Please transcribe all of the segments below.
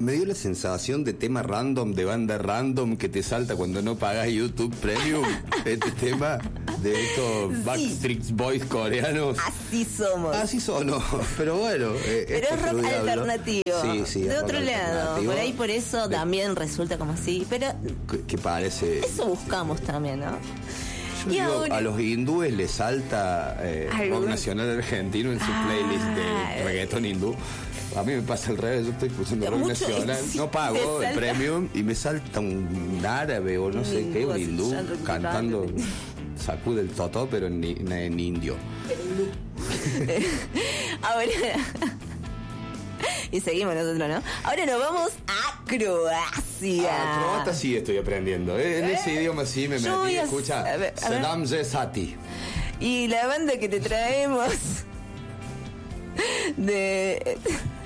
Me dio la sensación de tema random, de banda random que te salta cuando no pagas YouTube Premium. Este tema de estos Backstreet Boys coreanos. Así somos. Así son, no. Pero bueno. Pero es rock alternativo. Sí, de otro lado. Por ahí, por eso también resulta como así. Pero. Que parece. Eso buscamos también, ¿no? Yo digo, ahora, a los hindúes les salta rock nacional argentino en su playlist de reggaetón hindú. A mí me pasa al revés, yo estoy escuchando rock nacional, no pago el premium y me salta un árabe o no sé qué, un hindú cantando Sacude el Totó, pero en indio. Ahora y seguimos nosotros, ¿no? Ahora nos vamos a Croacia. Croata sí estoy aprendiendo. En ese idioma sí me metí. Escucha, Selam Sati. Y la banda que te traemos de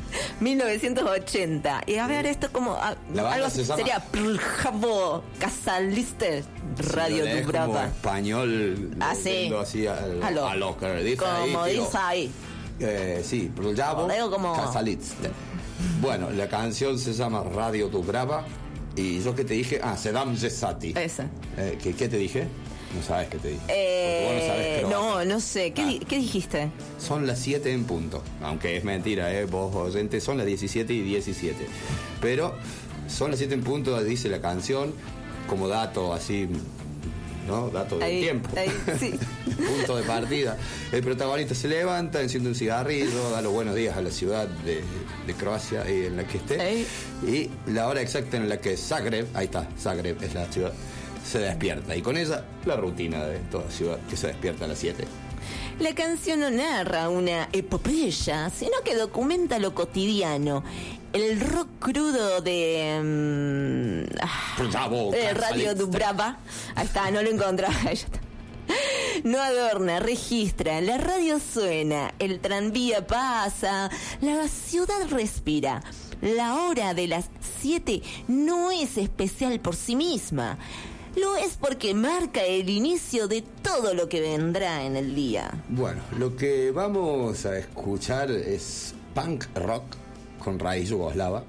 1980. Y a ver, esto como algo sería Prljavo Kasaliste Radio Dubrava. Como español. Así. A lo que dice como ahí. Dice ahí. Sí, Prljavo Kasaliste. Bueno, la canción se llama Radio Dubrava. Y yo que te dije, Selam Sati. Esa. ¿Qué te dije? No sabes qué te dije. Vos no sabes croata. No sé. ¿Qué dijiste? Son las 7 en punto. Aunque es mentira, vos oyentes, son las 17 y 17. Pero son las 7 en punto, dice la canción, como dato así, ¿no? Dato del tiempo. Ahí, sí. Punto de partida. El protagonista se levanta, enciende un cigarrillo, da los buenos días a la ciudad de Croacia en la que esté. Y la hora exacta en la que Zagreb, ahí está, Zagreb es la ciudad, se despierta. Y con ella, la rutina de toda ciudad que se despierta a las 7. La canción no narra una epopeya, sino que documenta lo cotidiano. El rock crudo de Radio Dubrava. Ahí está, no lo encontraba. No adorna, registra, la radio suena, el tranvía pasa, la ciudad respira. La hora de las 7 no es especial por sí misma. Lo es porque marca el inicio de todo lo que vendrá en el día. Bueno, lo que vamos a escuchar es punk rock con raíz yugoslava.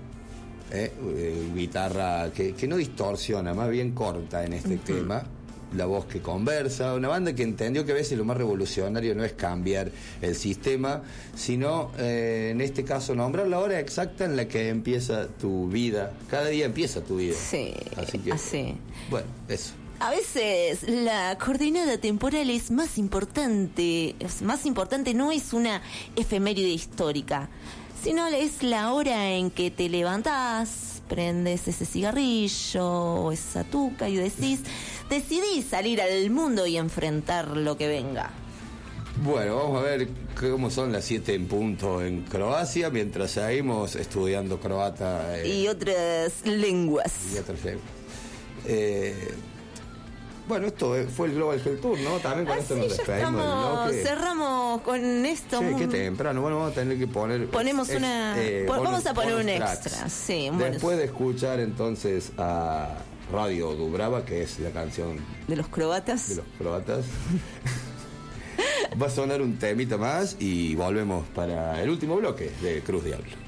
Guitarra que no distorsiona, más bien corta en este tema. La voz que conversa, una banda que entendió que a veces lo más revolucionario no es cambiar el sistema, sino en este caso nombrar la hora exacta en la que empieza tu vida. Cada día empieza tu vida. Sí, así. Bueno, eso. A veces la coordenada temporal es más importante. Más importante no es una efeméride histórica, sino es la hora en que te levantás, prendes ese cigarrillo o esa tuca y decidís salir al mundo y enfrentar lo que venga. Bueno, vamos a ver cómo son las 7 en punto en Croacia, mientras seguimos estudiando croata. Y otras lenguas. Bueno, esto fue el Global Health Tour, ¿no? También con esto nos despedimos. Cerramos con esto. Sí, qué temprano. Bueno, vamos a tener que poner... Vamos a poner un extra. Sí, después de escuchar entonces a Radio Dubrava, que es la canción... De los croatas. Va a sonar un temita más y volvemos para el último bloque de Cruz Diablo.